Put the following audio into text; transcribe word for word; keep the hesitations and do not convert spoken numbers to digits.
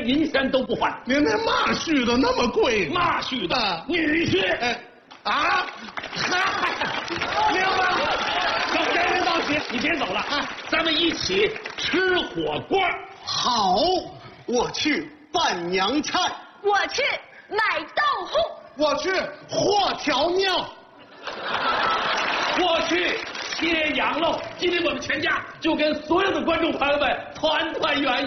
银山都不还。 您那嘛婿的那么贵？ 嘛婿的、 啊、 女婿？ 哎，啊，嗨，明白了。 小先生到齐，你别走了，啊、咱们一起吃火锅。 好，我去拌娘菜， 我去买豆腐， 我去和条庙， 我去切羊肉。今天我们全家就跟所有的观众朋友们团团圆圆。